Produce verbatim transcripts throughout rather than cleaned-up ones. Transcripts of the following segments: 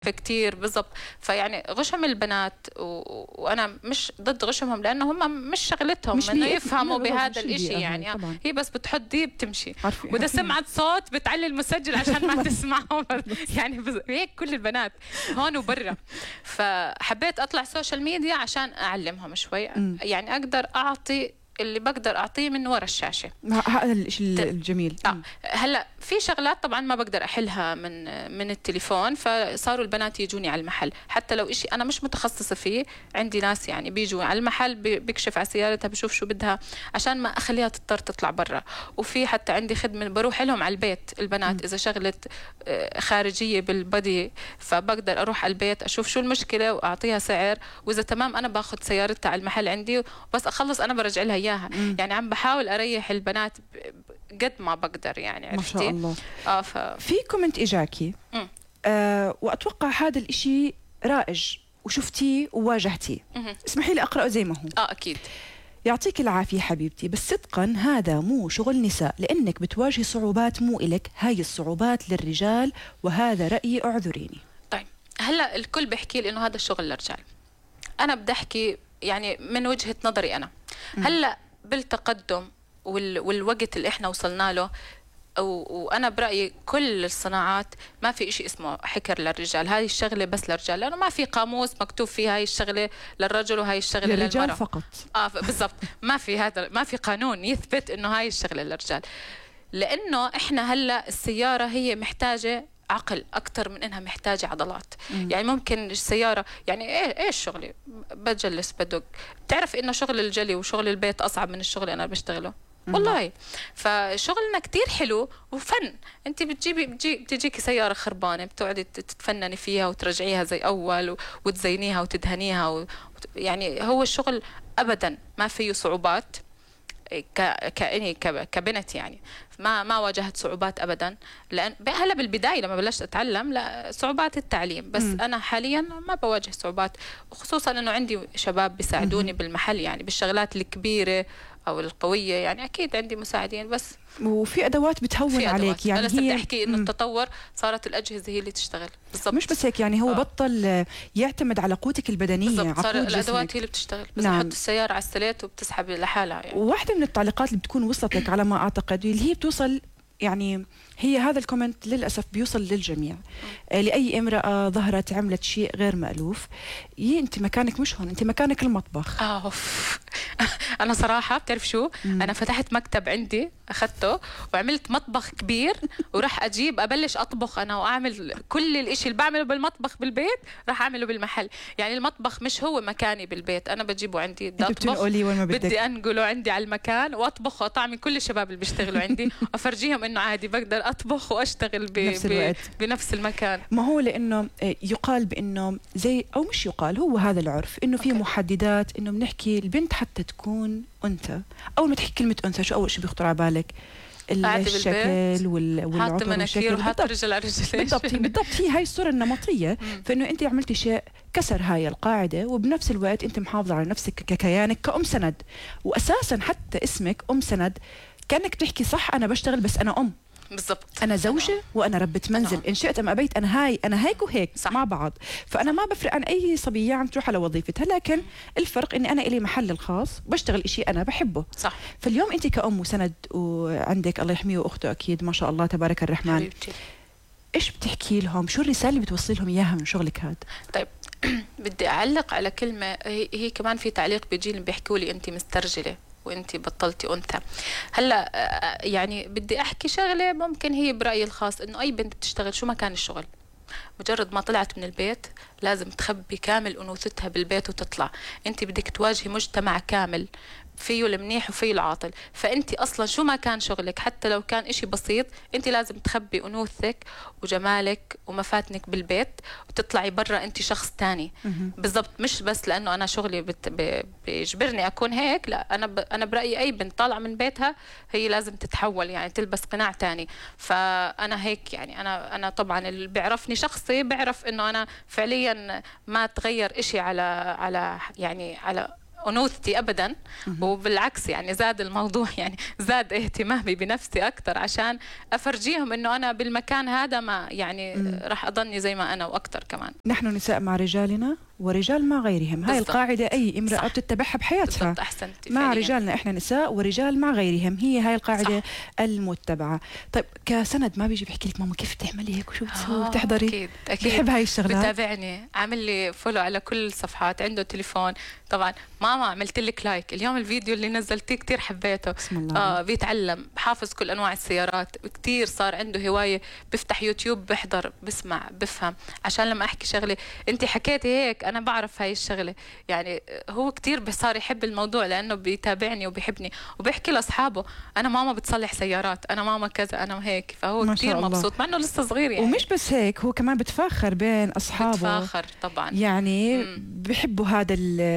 كتير بالضبط. فيعني غشم البنات و... وانا مش ضد غشمهم، لانه هم مش شغلتهم مش انه بيئة. يفهموا لا، لا، بهذا مش الاشي البيئة هاي يعني. طبعاً. هي بس بتحط دي بتمشي، عارفة- واذا عارفين. سمعت صوت بتعلي المسجل عشان ما تسمعه. يعني بز... هيك كل البنات هون وبرا. فحبيت اطلع سوشيال ميديا عشان اعلمهم شوي، يعني اقدر اعطي اللي بقدر اعطيه من ورا الشاشه. هذا الشيء الجميل. اه هلا في شغلات طبعا ما بقدر احلها من من التليفون، فصاروا البنات يجوني على المحل، حتى لو إشي انا مش متخصصه فيه. عندي ناس يعني بيجوا على المحل بيكشف على سيارتها، بشوف شو بدها عشان ما اخليها تضطر تطلع برا. وفي حتى عندي خدمه بروح لهم على البيت البنات، م. اذا شغلت خارجيه بالبدي فبقدر اروح على البيت اشوف شو المشكله واعطيها سعر، واذا تمام انا باخذ سيارتها على المحل عندي، وبس اخلص انا برجع لها اياها. م. يعني عم بحاول اريح البنات قد ما بقدر يعني. عرفتي؟ ما شاء الله. اه ف... في كومنت اجاكي آه واتوقع هذا الاشي رائج وشفتيه وواجهتيه، اسمحي لي اقراه زي ما هو. اه اكيد. يعطيك العافيه حبيبتي، بس صدقا هذا مو شغل نساء، لانك بتواجهي صعوبات مو الك، هاي الصعوبات للرجال، وهذا رايي، اعذريني. طيب هلا الكل بيحكي لي انه هذا الشغل للرجال، انا بدي احكي يعني من وجهه نظري انا. م. هلا بالتقدم وال... والوقت اللي احنا وصلنا له، و... وانا برايي كل الصناعات ما في إشي اسمه حكر للرجال، هاي الشغله بس للرجال، لانه ما في قاموس مكتوب فيه هاي الشغله للرجل وهي الشغله للرجال للمراه فقط. اه بالضبط. ما في هذا، ما في قانون يثبت انه هاي الشغله للرجال، لانه احنا هلا السياره هي محتاجه عقل اكثر من انها محتاجه عضلات. مم. يعني ممكن السياره يعني ايه ايه الشغله بجلس بدق، بتعرف انه شغل الجلي وشغل البيت اصعب من الشغل اللي انا بشتغله. مم. والله فشغلنا كتير حلو وفن. انت بتجيبي بتجي بتجيكي سياره خربانه بتقعدي تتفنني فيها وترجعيها زي اول وتزينيها وتدهنيها و... يعني هو الشغل ابدا ما فيه صعوبات. كأني كبنت يعني ما ما واجهت صعوبات ابدا، لان هلا بالبدايه لما بلشت اتعلم لا صعوبات التعليم، بس م. انا حاليا ما بواجه صعوبات، وخصوصا انه عندي شباب بيساعدوني م. بالمحل يعني بالشغلات الكبيره او القويه، يعني اكيد عندي مساعدين. بس وفي ادوات بتهون في أدوات. عليك يعني. انا هي بدي احكي انه التطور صارت الاجهزه هي اللي تشتغل بالضبط، مش بس هيك يعني هو آه. بطل يعتمد على قوتك البدنيه، صار الادوات هي اللي بتشتغل، بس نعم. تحط السياره على السليت وبتسحب لحالها يعني. وواحده من التعليقات اللي بتكون وصلت لك على ما اعتقد اللي هي بتوصل يعني، هي هذا الكومنت للأسف بيوصل للجميع. آه لأي امرأة ظهرت عملت شيء غير مألوف، يي أنت مكانك مش هون، أنت مكانك المطبخ. آه أنا صراحة بتعرف شو؟ مم. أنا فتحت مكتب عندي أخذته وعملت مطبخ كبير، وراح أجيب أبلش أطبخ أنا وأعمل كل الإشي اللي بعمله بالمطبخ بالبيت راح أعمله بالمحل. يعني المطبخ مش هو مكاني بالبيت، أنا بجيبه عندي بدي أطبخ، بدي أنقله عندي على المكان وأطبخ وأطعمي كل الشباب اللي بيشتغلوا عندي أفرجيهم إنه عادي بقدر أطبخ وأشتغل بنفس الوقت بنفس المكان. ما هو لأنه يقال بأنه زي أو مش يقال، هو هذا العرف إنه في محددات، إنه بنحكي البنت حتى تكون أنثى. أول ما تحكي كلمة أنثى شو أول شيء بيخطر على بالك؟ الشكل وال حاط مناكير وحاط رجل على رجل. بالضبط بالضبط هي هاي الصورة النمطية. فإنه أنت عملتي شيء كسر هاي القاعدة، وبنفس الوقت أنت محافظة على نفسك ككيانك كأم سند. وأساسا حتى اسمك أم سند كأنك تحكي صح أنا بشتغل بس أنا أم بالضبط، أنا زوجة أنا. وأنا ربة منزل أنا. إن شئت أم أبيت أنا هاي أنا هيك وهيك صح. مع بعض. فأنا ما بفرق عن أي صبية عم تروح على وظيفتها، لكن الفرق إني أنا إلي محل الخاص بشتغل إشي أنا بحبه صح. فاليوم أنت كأم وسند وعندك الله يحميه وأخته أكيد ما شاء الله تبارك الرحمن حبيبتي. إيش بتحكي لهم؟ شو الرسالة اللي بتوصل لهم إياها من شغلك هذا؟ طيب بدي أعلق على كلمة هي, هي كمان في تعليق بيجي بيحكوا لي أنت مسترجلة وانتي بطلتي انثى. هلا يعني بدي احكي شغله ممكن هي برايي الخاص، انه اي بنت بتشتغل شو ما كان الشغل مجرد ما طلعت من البيت لازم تخبي كامل انوثتها بالبيت وتطلع. انت بدك تواجهي مجتمع كامل فيه المنيح وفيه العاطل، فانت اصلا شو ما كان شغلك حتى لو كان اشي بسيط انت لازم تخبي انوثتك وجمالك ومفاتنك بالبيت وتطلعي برا انت شخص تاني. بالضبط، مش بس لانه انا شغلي بت... بيجبرني اكون هيك، لا انا ب... انا برايي اي بنت طالعه من بيتها هي لازم تتحول يعني تلبس قناع تاني. فانا هيك يعني انا انا طبعا اللي بيعرفني شخصي بيعرف انه انا فعليا ما تغير اشي على على يعني على انوثتي ابدا، وبالعكس يعني زاد الموضوع، يعني زاد اهتمامي بنفسي اكثر عشان افرجيهم انه انا بالمكان هذا ما يعني راح اضلني زي ما انا واكثر كمان. نحن نساء مع رجالنا ورجال مع غيرهم، هاي القاعده اي امراه بتتبعها بحياتها. بالضبط، احسنتي. مع فعليا. رجالنا احنا نساء ورجال مع غيرهم، هي هاي القاعده صح. المتبعه. طيب كسند ما بيجي بيحكي لك ماما كيف بتعملي هيك وشو بتسوي بتحضري؟ اكيد اكيد بحب هاي الشغلات. بتابعني، عامل لي فولو على كل الصفحات، عنده تليفون طبعا. ماما عملت لك لايك اليوم الفيديو اللي نزلتيه كثير حبيته. بسم الله. اه بيتعلم، بحافظ كل انواع السيارات كثير، صار عنده هوايه، بفتح يوتيوب بحضر بسمع بفهم، عشان لما احكي شغله انت حكيتي هيك انا بعرف هاي الشغله. يعني هو كثير صار يحب الموضوع لانه بيتابعني وبيحبني، وبيحكي لاصحابه انا ماما بتصلح سيارات، انا ماما كذا، انا هيك. فهو كثير مبسوط مع انه لسه صغير يعني. ومش بس هيك، هو كمان بتفاخر بين اصحابه. بتفاخر طبعا يعني مم. بحبوا هذا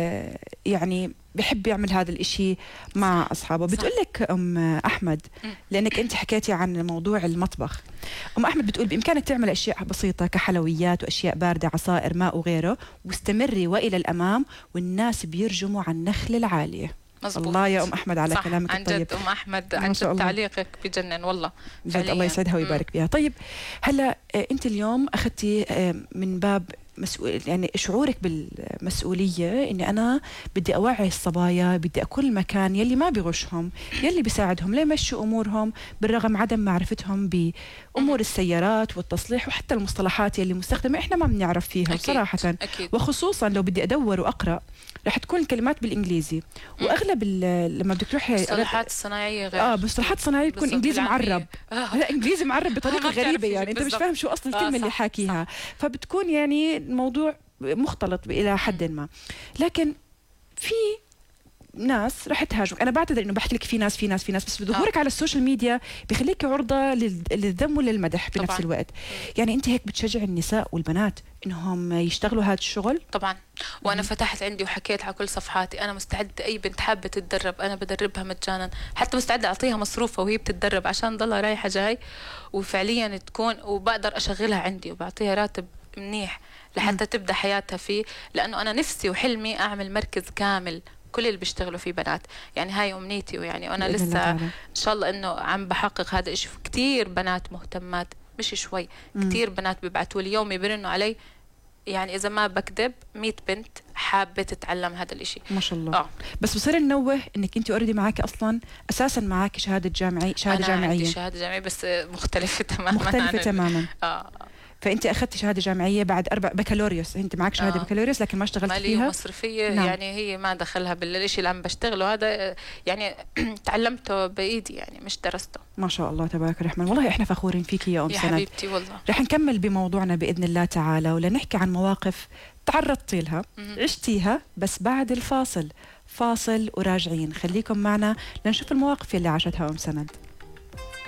يعني بحب يعمل هذا الاشي مع اصحابه. بتقول لك ام احمد، لانك انت حكيتي عن موضوع المطبخ، ام احمد بتقول بامكانك تعمل اشياء بسيطه كحلويات واشياء بارده، عصائر، ماء وغيره، واستمري والى الامام والناس بيرجموا عن النخل العاليه. مزبوط. الله يا ام احمد على كلامك عن الطيب. جد ام احمد، عن جد تعليقك بجنن والله. جد الله يسعدها ويبارك فيها. طيب هلا انت اليوم اخذتي من باب مسؤول، يعني شعورك بالمسؤوليه، اني انا بدي اوعي الصبايا، بدي اكل مكان يلي ما بغشهم، يلي بيساعدهم ليمشوا امورهم بالرغم عدم معرفتهم بامور السيارات والتصليح وحتى المصطلحات يلي مستخدمه احنا ما بنعرف فيها. أكيد. صراحه أكيد. وخصوصا لو بدي ادور واقرا رح تكون الكلمات بالانجليزي، واغلب لما بدك تروحي المصطلحات الصناعيه غير اه مصطلحات صناعيه بتكون انجليزي معرب. آه. لا انجليزي معرب بطريقه غريبه، يعني انت مش فاهم شو اصل الكلمه آه اللي حاكيها، فبتكون يعني الموضوع مختلط الى حد ما. لكن في ناس رح تهاجمك، انا بعتذر انه بحكي لك في ناس في ناس في ناس بس ظهورك آه. على السوشيال ميديا بخليك عرضه للذم وللمدح بنفس طبعاً. الوقت. يعني انت هيك بتشجع النساء والبنات انهم يشتغلوا هذا الشغل؟ طبعا. وانا مم. فتحت عندي وحكيت على كل صفحاتي، انا مستعده اي بنت حابه تتدرب انا بدربها مجانا، حتى مستعده اعطيها مصروفها وهي بتتدرب عشان ضلها رايحه جاي، وفعليا تكون وبقدر اشغلها عندي وبعطيها راتب منيح لحتى تبدا حياتها فيه، لانه انا نفسي وحلمي اعمل مركز كامل كل اللي بيشتغلوا فيه بنات. يعني هاي امنيتي، ويعني وانا لسه ان شاء الله انه عم بحقق هذا الشيء. كثير بنات مهتمات، مش شوي، كثير بنات بيبعتوا لي يومي بيرنوا علي، يعني اذا ما بكذب مية بنت حابه تتعلم هذا الشيء. ما شاء الله. آه. بس بصير ننوه انك انت اوريدي معك اصلا اساسا معك شهاده جامعيه، شهاده أنا جامعيه. عندي شهاده جامعيه بس مختلفه تماما. مختلفه تماما. اه فانت اخذتي شهاده جامعيه بعد اربع بكالوريوس، انت معك شهاده آه. بكالوريوس لكن ما اشتغلت فيها. ماليه مصرفيه. نعم. يعني هي ما دخلها بالشيء اللي عم بشتغله هذا، يعني تعلمته بايدي يعني مش درسته. ما شاء الله تبارك الرحمن. والله احنا فخورين فيك يا ام يا سند. يا حبيبتي والله. رح نكمل بموضوعنا باذن الله تعالى، ولنحكي عن مواقف تعرضتي لها عشتيها بس بعد الفاصل. فاصل وراجعين، خليكم معنا لنشوف المواقف اللي عاشتها ام سند.